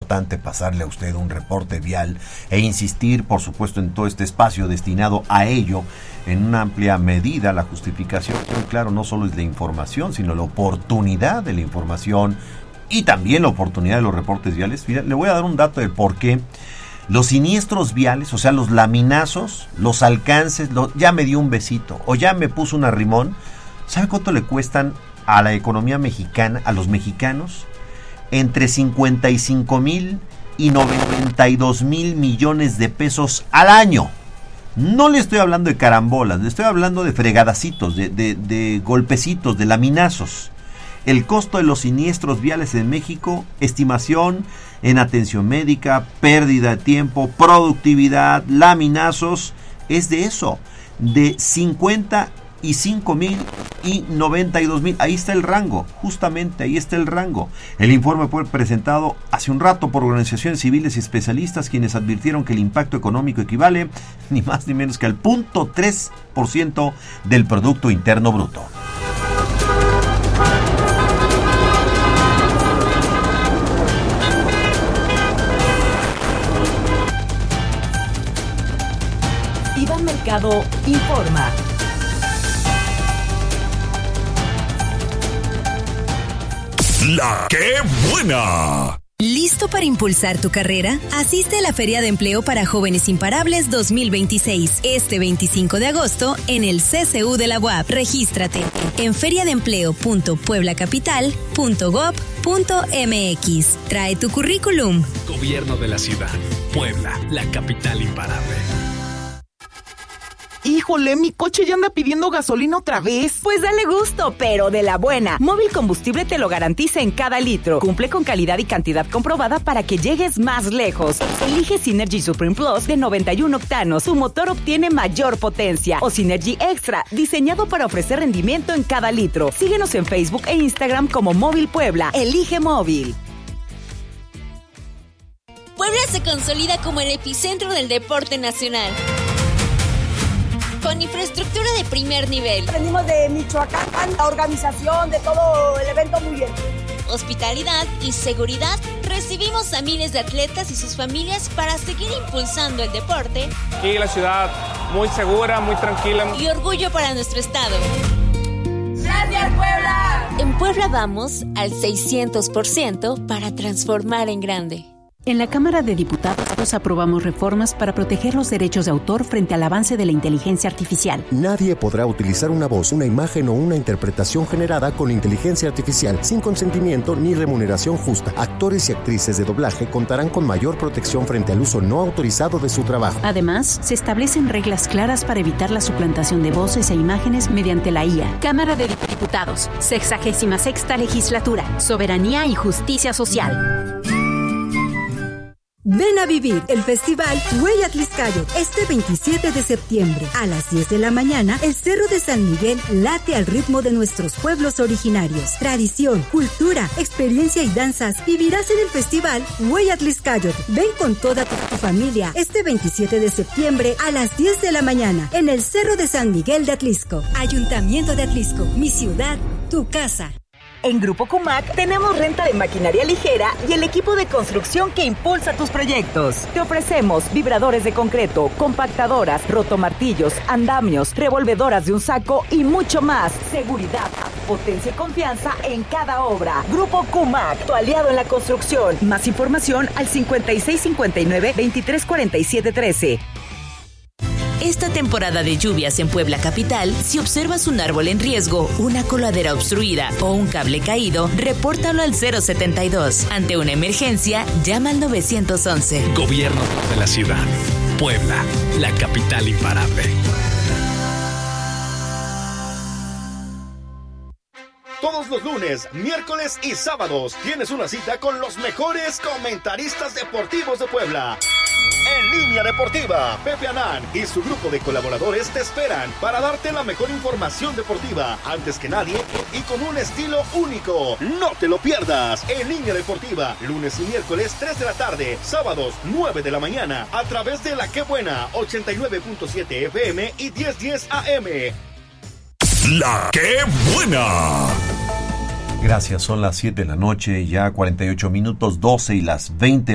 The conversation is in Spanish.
importante pasarle a usted un reporte vial e insistir, por supuesto, en todo este espacio destinado a ello, en una amplia medida. La justificación, claro, no solo es la información, sino la oportunidad de la información y también la oportunidad de los reportes viales. Mira, le voy a dar un dato del por qué los siniestros viales, o sea, los laminazos, los alcances, ya me dio un besito o ya me puso un arrimón. ¿Sabe cuánto le cuestan a la economía mexicana, a los mexicanos? Entre 55,000 y 92,000 millones de pesos al año. No le estoy hablando de carambolas, le estoy hablando de fregadacitos, de golpecitos, de laminazos. El costo de los siniestros viales en México, estimación en atención médica, pérdida de tiempo, productividad, laminazos, es de eso, de 55,000 y 92,000. Ahí está el rango, justamente ahí está el rango. El informe fue presentado hace un rato por organizaciones civiles y especialistas, quienes advirtieron que el impacto económico equivale ni más ni menos que al 0.3% del Producto Interno Bruto. Iván Mercado informa. ¡La qué buena! ¿Listo para impulsar tu carrera? Asiste a la Feria de Empleo para Jóvenes Imparables 2026, este 25 de agosto en el CCU de la UAP. Regístrate en feriadeempleo.pueblacapital.gov.mx. Trae tu currículum. Gobierno de la ciudad. Puebla, la capital imparable. Híjole, mi coche ya anda pidiendo gasolina otra vez. Pues dale gusto, pero de la buena. Móvil Combustible te lo garantiza en cada litro. Cumple con calidad y cantidad comprobada para que llegues más lejos. Elige Synergy Supreme Plus de 91 octanos. Tu motor obtiene mayor potencia. O Synergy Extra, diseñado para ofrecer rendimiento en cada litro. Síguenos en Facebook e Instagram como Móvil Puebla. Elige Móvil. Puebla se consolida como el epicentro del deporte nacional, con infraestructura de primer nivel. Venimos de Michoacán, la organización de todo el evento muy bien. Hospitalidad y seguridad. Recibimos a miles de atletas y sus familias para seguir impulsando el deporte. Aquí la ciudad muy segura, muy tranquila. Y orgullo para nuestro estado. ¡Gracias, Puebla! En Puebla vamos al 600% para transformar en grande. En la Cámara de Diputados aprobamos reformas para proteger los derechos de autor frente al avance de la inteligencia artificial. Nadie podrá utilizar una voz, una imagen o una interpretación generada con inteligencia artificial sin consentimiento ni remuneración justa. Actores y actrices de doblaje contarán con mayor protección frente al uso no autorizado de su trabajo. Además, se establecen reglas claras para evitar la suplantación de voces e imágenes mediante la IA. Cámara de Diputados, 66ª Legislatura, Soberanía y Justicia Social. Ven a vivir el festival Hueyatliscayot este 27 de septiembre. A las 10 de la mañana, el Cerro de San Miguel late al ritmo de nuestros pueblos originarios. Tradición, cultura, experiencia y danzas vivirás en el festival Hueyatliscayot. Ven con toda tu familia este 27 de septiembre a las 10 de la mañana en el Cerro de San Miguel de Atlisco. Ayuntamiento de Atlisco, mi ciudad, tu casa. En Grupo Cumac tenemos renta de maquinaria ligera y el equipo de construcción que impulsa tus proyectos. Te ofrecemos vibradores de concreto, compactadoras, rotomartillos, andamios, revolvedoras de un saco y mucho más. Seguridad, potencia y confianza en cada obra. Grupo Cumac, tu aliado en la construcción. Más información al 5659-234713. Esta temporada de lluvias en Puebla Capital, si observas un árbol en riesgo, una coladera obstruida o un cable caído, repórtalo al 072. Ante una emergencia, llama al 911. Gobierno de la ciudad. Puebla, la capital imparable. Todos los lunes, miércoles y sábados tienes una cita con los mejores comentaristas deportivos de Puebla. En Línea Deportiva, Pepe Anán y su grupo de colaboradores te esperan para darte la mejor información deportiva antes que nadie y con un estilo único. No te lo pierdas. En Línea Deportiva, lunes y miércoles 3 de la tarde, sábados 9 de la mañana, a través de La Qué Buena, 89.7 FM y 1010 AM. ¡La qué buena! Gracias, son las 7 de la noche, ya 48 minutos, 12 y las 20